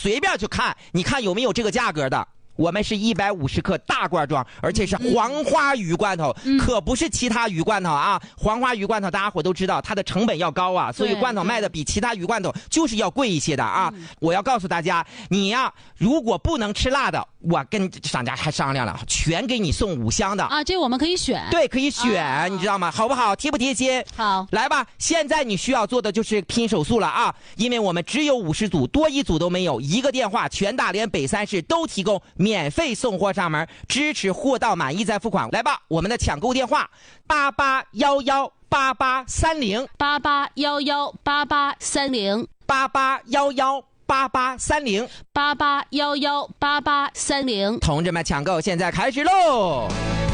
随便去看，你看有没有这个价格的。我们是150克大罐装，而且是黄花鱼罐头，可不是其他鱼罐头啊。黄花鱼罐头大家伙都知道它的成本要高啊，所以罐头卖的比其他鱼罐头就是要贵一些的啊。我要告诉大家，你呀，如果不能吃辣的，我跟商家还商量了，全给你送5箱的啊。 这我们可以选， 对，可以选，你知道吗？好不好？贴不贴心？ 好， 来吧。现在你需要做的就是拼手速了啊，因为我们只有50组，多一组都没有。一个电话，全大连北3市都提供免费送货上门，支持货到满意再付款。来吧，我们的抢购电话881188308811883088118830，同志们抢购现在开始喽！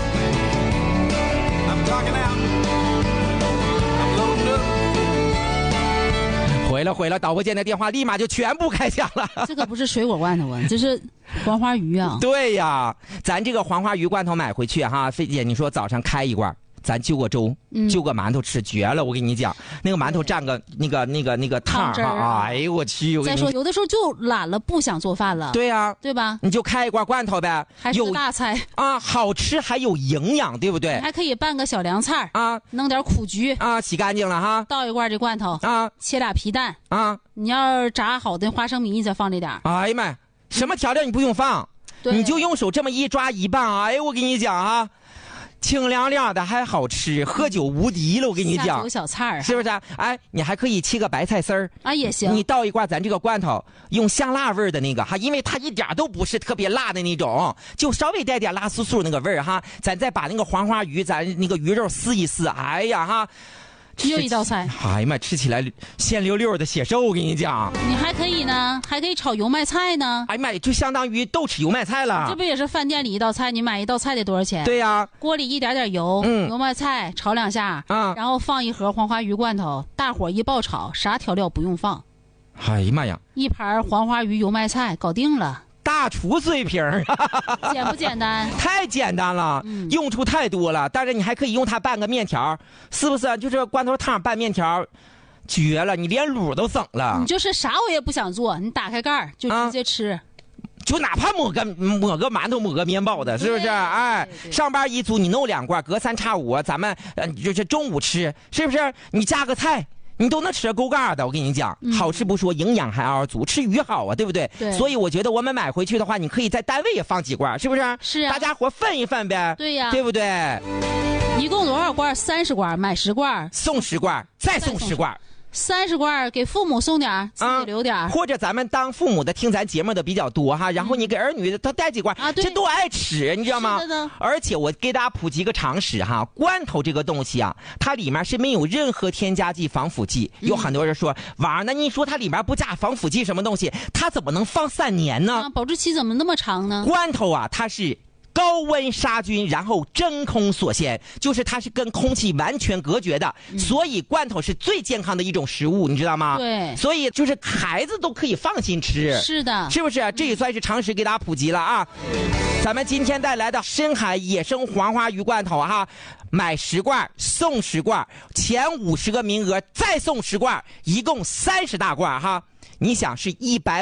毁了，导播间的电话立马就全部开响了。 这个不是水果罐头啊，这是黄花鱼啊。 对呀，咱这个黄花鱼罐头买回去哈，菲姐你说早上开一罐，咱就个粥，就个馒头吃，绝了！我跟你讲，那个馒头蘸个那个汤哈，哎呦我去！ 再说有的时候就懒了，不想做饭了。 对呀， 对吧？ 你就开一罐罐头呗， 还是个大菜啊，好吃还有营养，对不对？ 还可以拌个小凉菜啊， 弄点苦菊啊，洗干净了哈， 倒一罐这罐头啊， 切俩皮蛋啊， 你要是炸好的花生米，你再放这点。 哎呀妈，什么调料你不用放，你就用手这么一抓一拌，哎，我跟你讲啊。清凉凉的还好吃，喝酒无敌了，我跟你讲。 下酒小菜是不是？哎，你还可以切个白菜丝儿啊，也行。 你倒一罐咱这个罐头，用香辣味的那个哈，因为它一点都不是特别辣的那种，就稍微带点辣酥酥那个味儿哈。咱再把那个黄花鱼，咱那个鱼肉撕一撕，哎呀哈。 又一道菜， 哎呀妈，吃起来鲜溜溜的血瘦，我跟你讲。 你还可以呢，还可以炒油麦菜呢。 哎呀妈，就相当于豆豉油麦菜了。 这不也是饭店里一道菜？你买一道菜得多少钱？ 对呀， 锅里一点油，油麦菜炒2下，然后放一盒黄花鱼罐头，大火一爆炒，啥调料不用放。 哎呀妈呀， 一盘黄花鱼油麦菜搞定了。 大厨水平简不简单？ 太简单了，用处太多了。但是你还可以用它拌个面条，是不是？就是罐头汤拌面条，绝了！你连卤都省了。 你就是啥我也不想做，你打开盖就直接吃。 就哪怕抹个馒头抹个面包的，是不是？哎，上班一组你弄2罐，隔3差5，咱们就是中午吃，是不是？你加个菜。你都能吃够嘎的，我跟你讲，好吃不说，营养还嗷足，吃鱼好啊，对不对？ 对。 所以我觉得我们买回去的话，你可以在单位也放几罐，是不是？ 是啊。 大家伙分一分呗。 对呀。 对不对？ 一共多少罐？30罐，买10罐， 送10罐，再送10罐。 30罐给父母送点，自己留点， 或者咱们当父母的听咱节目的比较多哈，然后你给儿女他带几罐啊，这都爱吃，你知道吗？ 是的。 而且我给大家普及个常识哈，罐头这个东西啊，它里面是没有任何添加剂、防腐剂。有很多人说，王，那你说它里面不加防腐剂什么东西，它怎么能放3年呢？ 保质期怎么那么长呢？ 罐头啊，它是高温杀菌，然后真空锁鲜，就是它是跟空气完全隔绝的，所以罐头是最健康的一种食物，你知道吗？ 对， 所以就是孩子都可以放心吃。 是的， 是不是？这也算是常识给大家普及了啊。咱们今天带来的深海野生黄花鱼罐头哈，买10罐送10罐，前50个名额再送10罐，一共30大罐哈。你想是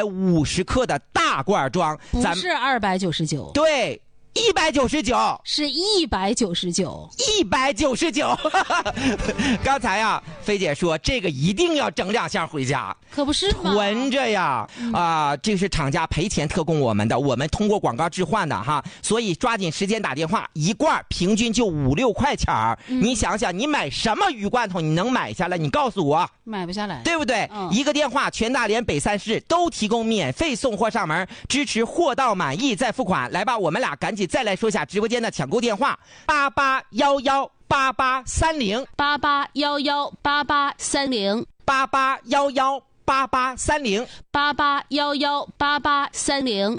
150克的大罐装， 不是299。 对。199 是199， 刚才呀，菲姐说这个一定要整2箱回家， 可不是吗？ 囤着呀，这是厂家赔钱特供我们的，我们通过广告置换的哈，所以抓紧时间打电话，一罐平均就5、6块钱你想想，你买什么鱼罐头你能买下来？你告诉我， 买不下来， 对不对？一个电话，全大连北3市都提供免费送货上门，支持货到满意再付款。来吧，我们俩赶紧再来说一下直播间的抢购电话：88118830，88118830，88118830。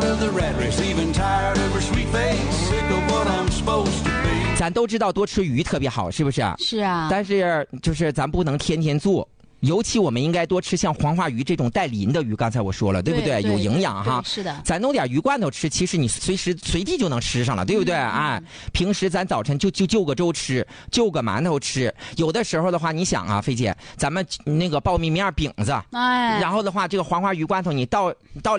咱都知道多吃鱼特别好，是不是？ 是啊。 但是就是咱不能天天做。尤其我们应该多吃像黄花鱼这种带鳞的鱼，刚才我说了，对不对？有营养哈。 是的。 咱弄点鱼罐头吃，其实你随时随地就能吃上了，对不对？哎，平时咱早晨就个粥吃，就个馒头吃。有的时候的话，你想啊，菲姐，咱们那个苞米面饼子，然后的话，这个黄花鱼罐头你倒